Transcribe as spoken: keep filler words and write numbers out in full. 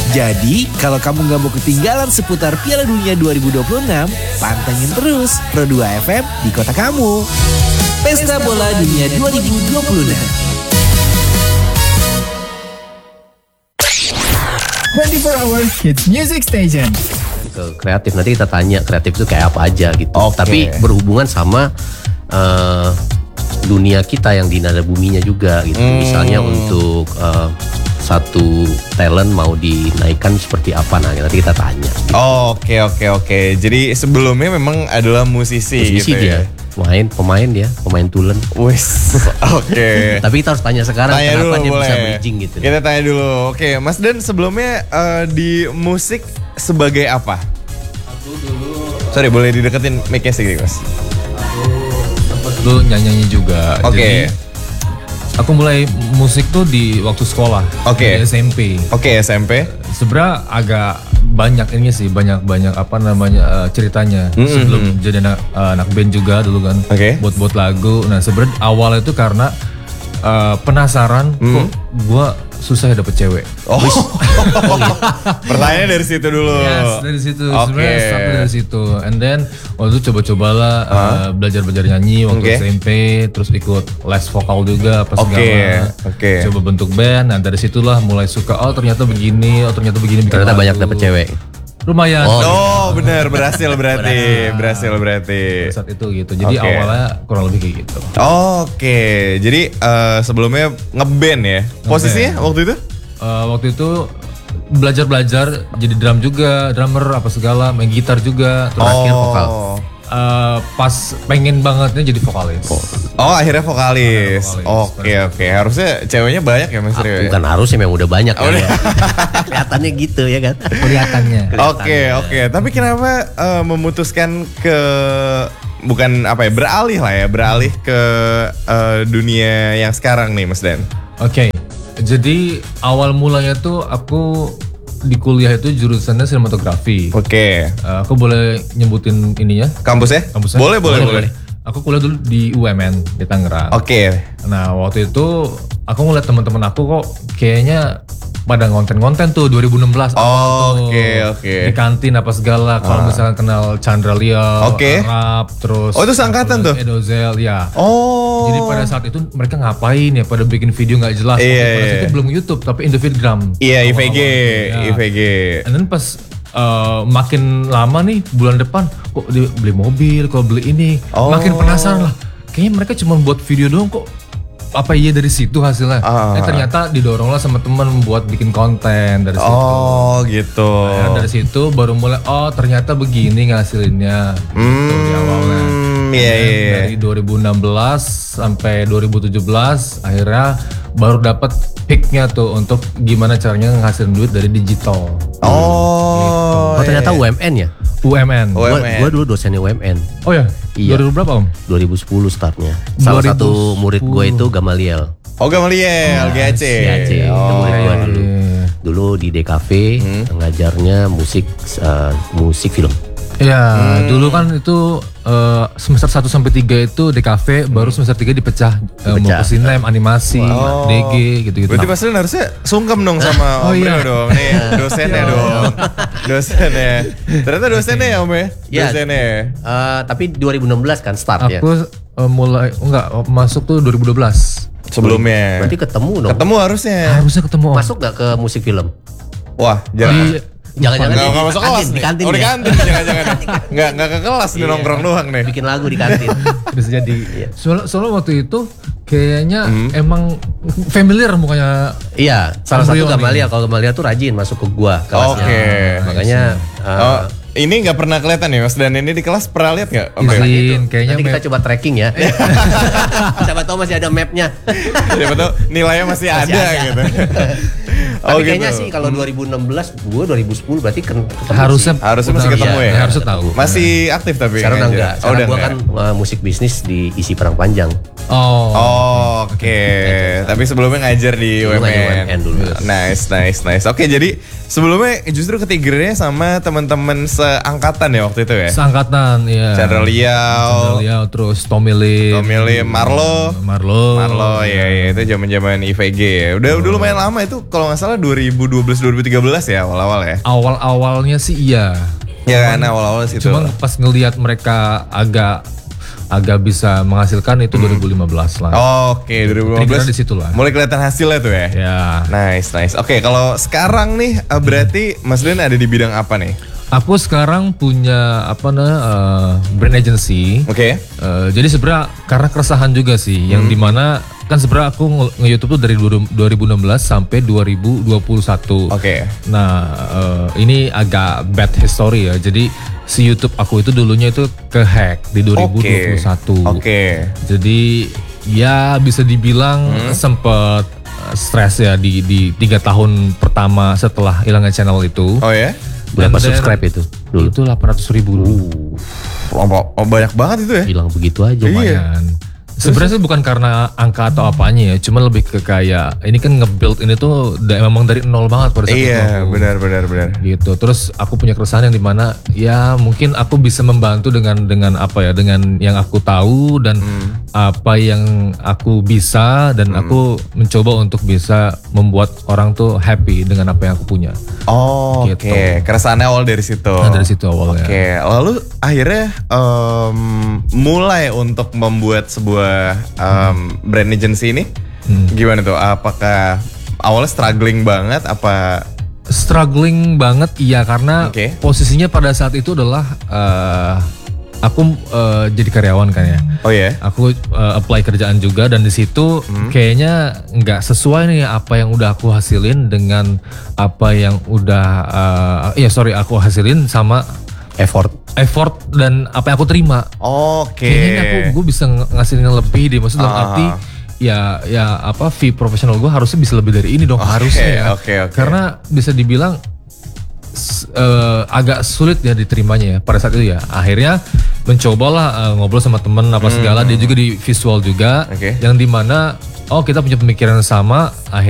Jadi, kalau kamu nggak mau ketinggalan seputar Piala Dunia dua ribu dua puluh enam, pantengin terus Pro dua F M di kota kamu. Pesta Bola Dunia dua ribu dua puluh enam. twenty-four hour Kids Music Station. Ke kreatif, nanti kita tanya kreatif itu kayak apa aja gitu. Okay. Tapi berhubungan sama uh, dunia kita yang di nada buminya juga gitu. Hmm. Misalnya untuk uh, satu talent mau dinaikkan seperti apa, nah nanti kita tanya. Gitu. Oke oke oke. Jadi sebelumnya memang adalah musisi, musisi gitu dia. ya. Pemain, pemain dia, pemain tulen. Wis, oke. Okay. Tapi kita harus tanya sekarang tanya kenapa dulu, dia boleh. bisa bridging gitu. Kita tanya dulu. Oke, okay, Mas Dan sebelumnya uh, di musik sebagai apa? Aku dulu. Sorry, boleh dideketin mic-nya sedikit, Mas. Aku sempat dulu nyanyi juga. Oke. Okay. Aku mulai musik tuh di waktu sekolah. Oke. Okay. S M P. Oke, okay, S M P. Sebenarnya agak banyak ini sih, banyak-banyak apa namanya uh, ceritanya. Mm-hmm. Sebelum jadi anak, uh, anak band juga dulu kan. Oke. Okay. Buat-buat lagu. Nah sebenarnya awalnya itu karena uh, penasaran mm. kok gue susah ya dapet cewek. Oh. Pertanyaannya dari situ dulu. Yes, dari situ. Okay. Sebenarnya startnya dari situ. And then waktu itu coba-cobalah huh? uh, belajar-belajar nyanyi waktu okay. S M P, terus ikut les vokal juga apa segala. Okay. Okay. Coba bentuk band. Nah dari situlah mulai suka. Oh ternyata begini, oh ternyata begini. Ternyata banyak dapet cewek. Lumayan. Oh, oh benar, berhasil berarti, berhasil berarti. Saat itu gitu. Jadi okay. awalnya kurang lebih kayak gitu. Oke, okay. Jadi uh, sebelumnya ngeband ya. Posisinya nge-band. Waktu itu? Uh, waktu itu belajar-belajar jadi drum juga, drummer apa segala, main gitar juga, terakhir oh. vokal. Uh, pas pengen bangetnya jadi vokalis. Oh akhirnya vokalis. Oke oke. Harusnya ceweknya banyak ya Mas Rio. Ah, bukan harusnya, memang udah banyak oh, ya. Kelihatannya gitu ya kan. Kelihatannya. Oke oke. Tapi kenapa uh, memutuskan ke bukan apa ya beralih lah ya beralih ke uh, dunia yang sekarang nih Mas Dan? Oke. Okay. Jadi awal mulanya tuh aku di kuliah itu jurusannya sinematografi. Oke. Okay. Uh, aku boleh nyebutin ininya? Kampusnya? Kampusnya? Boleh, boleh, boleh. boleh. Aku kuliah dulu di U M N di Tangerang. Oke. Okay. Nah waktu itu aku ngeliat teman-teman aku kok kayaknya pada ngonten-ngonten tuh dua ribu enam belas. Oh, oke okay, oke. Okay. Di kantin apa segala. Kalau ah. misalkan kenal Chandra Leo, okay. Arab, terus. Oh itu seangkatan tuh? Edozel, ya. Oh. Jadi pada saat itu mereka ngapain ya? Pada bikin video nggak jelas. Iya, pada iya. saat itu belum YouTube tapi Indovidgram. Iya I V G, ya. I V G. And then pas uh, makin lama nih bulan depan kok dia beli mobil, kok beli ini, oh. makin penasaran lah. Kayaknya mereka cuma buat video doang kok. Apa iya dari situ hasilnya? Ah. Eh ternyata didorong lah sama teman buat bikin konten dari situ. Oh gitu. Nah, dari situ baru mulai oh ternyata begini ngasilinnya. Hmm, gitu di awalnya. Iya iya. Dari dua ribu enam belas sampai dua ribu tujuh belas akhirnya baru dapat peaknya tuh untuk gimana caranya ngasilin duit dari digital. Oh. Gitu. Oh ternyata U M N ya? U M N. Gua, gua dulu dosennya U M N. Oh ya? Iya. dua ribu berapa Om? dua ribu sepuluh startnya. Salah dua ribu sepuluh. Satu murid gue itu Gamaliel. Oh Gamaliel, G A C. G A C, oh. itu murid gue dulu. Dulu di D K V hmm. ngajarnya musik uh, musik film. Iya, hmm. dulu kan itu uh, semester satu sampai tiga itu D K V, hmm. baru semester tiga dipecah, uh, mau ke sinem, animasi, wow. D G gitu-gitu. Berarti Mas Rin harusnya sungkem dong sama oh, Om iya. Rio dong, nih dosennya dong. Dosennya. Ternyata dosennya ya Om ya? Dosennya. Uh, tapi dua ribu enam belas kan start ya? Aku uh, mulai, enggak, masuk tuh dua ribu dua belas. Sebelumnya. Berarti ketemu dong? Ketemu harusnya. Harusnya ketemu. Masuk gak ke musik film? Wah, jangan. Jangan-jangan nggak, nggak masuk kelas di nih. kantin oh, di ya? kantin jangan-jangan. Nggak, nggak ke kelas nih, nongkrong doang nih. Bikin lagu di kantin. Bisa jadi. Soalnya, soalnya waktu itu kayaknya hmm. emang familiar mukanya. Iya, salah satu Gamaliel. Kalau Gamaliel tuh rajin masuk ke gua kelasnya. Oke. Okay. Makanya uh, oh, ini nggak pernah kelihatan ya Mas Dan ini di kelas pernah lihat nggak? Izin, kayaknya nanti kita coba tracking ya. Siapa tahu masih ada mapnya. Siapa tahu nilainya masih, masih ada, ada gitu. Tapi oh, kayaknya gitu. Sih kalau dua ribu enam belas, gue dua ribu sepuluh berarti kan harusnya sih. Harusnya masih ketemu ya. ya. Harusnya tahu. Masih aktif tapi sekarang enggak. Oh, sekarang gue kan uh, musik bisnis di isi perang panjang. Oh. Oh, Oke, tapi sebelumnya ngajar di U M Ngajar U M N. N dulu. Nice, nice, nice. Oke, jadi sebelumnya justru ketigernya sama teman-teman seangkatan ya waktu itu ya. Seangkatan, ya. Chandra Liao, Liao, terus Tommy Lim. Tommy Lim, Marlo. Marlo. Marlo, ya, ya itu zaman-zaman I V G ya. Udah, udah lumayan lama itu kalau nggak salah dua ribu dua belas dua ribu tiga belas ya awal-awal ya. Awal-awalnya sih iya. Ya kan awal-awal situ. Cuman pas ngelihat mereka agak agak bisa menghasilkan itu dua ribu lima belas lah. Oke, dua ribu lima belas. Triggernya di situ lah. Mulai kelihatan hasilnya tuh ya. Ya. Nice, nice. Oke, kalau sekarang nih uh, berarti Mas Den ada di bidang apa nih? Aku sekarang punya apa nah uh, brand agency. Oke. Uh, jadi sebenarnya karena keresahan juga sih, yang dimana kan sebenarnya aku nge- nge-YouTube tuh dari dua ribu enam belas sampai dua ribu dua puluh satu. Oke. Nah uh, ini agak bad history ya. Jadi si YouTube aku itu dulunya itu ke-hack di dua ribu dua puluh satu. Oke. Jadi ya bisa dibilang sempet uh, stres ya di di tiga tahun pertama setelah hilangnya channel itu. Oh ya? Berapa And then subscribe itu dulu? Itu delapan ratus ribu dulu. Oh, oh, banyak banget itu ya? Hilang begitu aja. Iya. Lumayan. Sebenarnya sih bukan karena angka atau apanya ya, cuma lebih ke kayak ini kan nge-build ini tuh da- memang dari nol banget pada saat itu. Iya, aku. benar, benar, benar. Gitu. Terus aku punya keresahan yang dimana ya mungkin aku bisa membantu dengan dengan apa ya, dengan yang aku tahu dan apa yang aku bisa dan aku mencoba untuk bisa membuat orang tuh happy dengan apa yang aku punya. Oh, oke. Gitu. Keresahannya awal dari situ. Nah, dari situ awalnya. Oke, lalu akhirnya em, mulai untuk membuat sebuah em, brand agency ini, gimana tuh? Apakah awalnya struggling banget? Apa? Struggling banget iya karena Oke. posisinya pada saat itu adalah eh, aku eh, jadi karyawan kan ya. Oh ya? Aku eh, apply kerjaan juga dan di situ kayaknya nggak sesuai nih apa yang udah aku hasilin dengan apa yang udah eh, ya sorry aku hasilin sama Effort. effort dan apa yang aku terima. Oke. Kayaknya aku gue bisa ng- ngasilin yang lebih deh, maksudnya dalam Ah. arti ya ya apa fee profesional gue harusnya bisa lebih dari ini dong harusnya ya. oke, oke. Karena bisa dibilang s- eh, agak sulit ya diterimanya ya pada saat itu ya. Akhirnya mencobalah eh, ngobrol sama temen apa segala, dia juga di visual juga, Oke. yang dimana oh kita punya pemikiran yang sama. Akhirnya